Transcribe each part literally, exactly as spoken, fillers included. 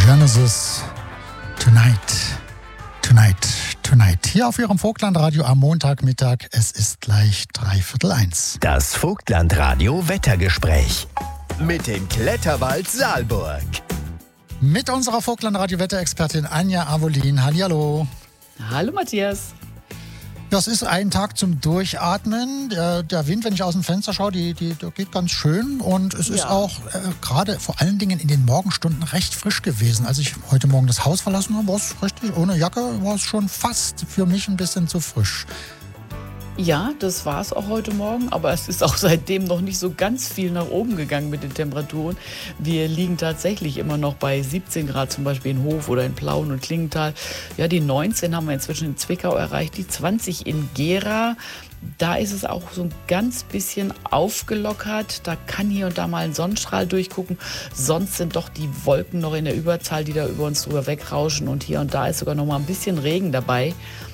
Genesis, Tonight, Tonight, Tonight. Hier auf Ihrem Vogtlandradio am Montagmittag. Es ist gleich dreiviertel eins. Das Vogtlandradio Wettergespräch mit dem Kletterwald Saalburg. Mit unserer Vogtlandradio-Wetterexpertin Anja Avolin. Hallihallo. Hallo Matthias. Das ist ein Tag zum Durchatmen. Der, der Wind, wenn ich aus dem Fenster schaue, die, die, der geht ganz schön. Und es ist Ja. auch äh, gerade vor allen Dingen in den Morgenstunden recht frisch gewesen. Als ich heute Morgen das Haus verlassen habe, war es richtig, ohne Jacke war es schon fast für mich ein bisschen zu frisch. Ja, das war es auch heute Morgen, aber es ist auch seitdem noch nicht so ganz viel nach oben gegangen mit den Temperaturen. Wir liegen tatsächlich immer noch bei siebzehn Grad, zum Beispiel in Hof oder in Plauen und Klingenthal. Ja, die neunzehn haben wir inzwischen in Zwickau erreicht, die zwanzig in Gera. Da ist es auch so ein ganz bisschen aufgelockert. Da kann hier und da mal ein Sonnenstrahl durchgucken. Sonst sind doch die Wolken noch in der Überzahl, die da über uns drüber wegrauschen. Und hier und da ist sogar noch mal ein bisschen Regen dabei.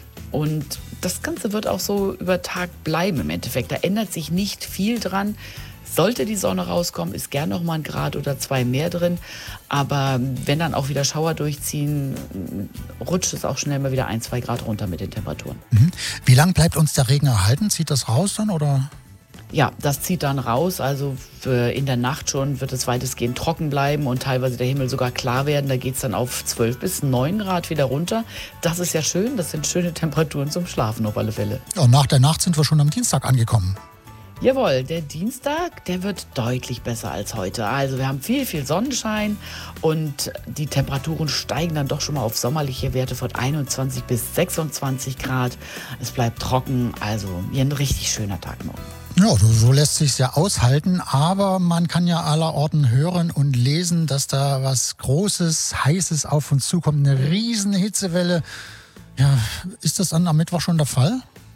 Und das Ganze wird auch so über Tag bleiben im Endeffekt. Da ändert sich nicht viel dran. Sollte die Sonne rauskommen, ist gern noch mal ein Grad oder zwei mehr drin. Aber wenn dann auch wieder Schauer durchziehen, rutscht es auch schnell mal wieder ein, zwei Grad runter mit den Temperaturen. Mhm. Wie lange bleibt uns der Regen erhalten? Zieht das raus dann oder? Ja, das zieht dann raus. Also für in der Nacht schon wird es weitestgehend trocken bleiben und teilweise der Himmel sogar klar werden. Da geht es dann auf zwölf bis neun Grad wieder runter. Das ist ja schön. Das sind schöne Temperaturen zum Schlafen auf alle Fälle. Und nach der Nacht sind wir schon am Dienstag angekommen. Jawohl, der Dienstag, der wird deutlich besser als heute. Also wir haben viel, viel Sonnenschein und die Temperaturen steigen dann doch schon mal auf sommerliche Werte von einundzwanzig bis sechsundzwanzig Grad. Es bleibt trocken, also hier ein richtig schöner Tag morgen. Ja, so, so lässt sich's ja aushalten, aber man kann ja allerorten hören und lesen, dass da was Großes, Heißes auf uns zukommt, eine riesen Hitzewelle. Ja, ist das dann am Mittwoch schon der Fall?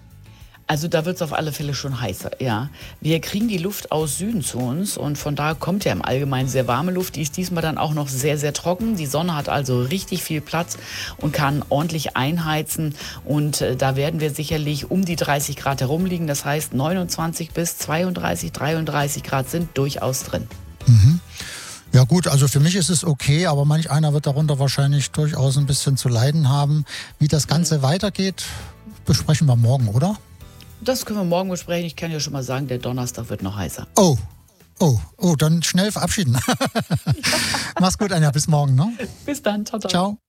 Also da wird es auf alle Fälle schon heißer, ja. Wir kriegen die Luft aus Süden zu uns und von da kommt ja im Allgemeinen sehr warme Luft. Die ist diesmal dann auch noch sehr, sehr trocken. Die Sonne hat also richtig viel Platz und kann ordentlich einheizen. Und äh, da werden wir sicherlich um die dreißig Grad herumliegen. Das heißt neunundzwanzig bis zweiunddreißig, dreiunddreißig Grad sind durchaus drin. Mhm. Ja gut, also für mich ist es okay, aber manch einer wird darunter wahrscheinlich durchaus ein bisschen zu leiden haben. Wie das Ganze mhm. weitergeht, besprechen wir morgen, oder? Das können wir morgen besprechen. Ich kann ja schon mal sagen, der Donnerstag wird noch heißer. Oh, oh, oh, dann schnell verabschieden. Mach's gut, Anja, bis morgen, ne? Bis dann, ciao, ciao. Ciao.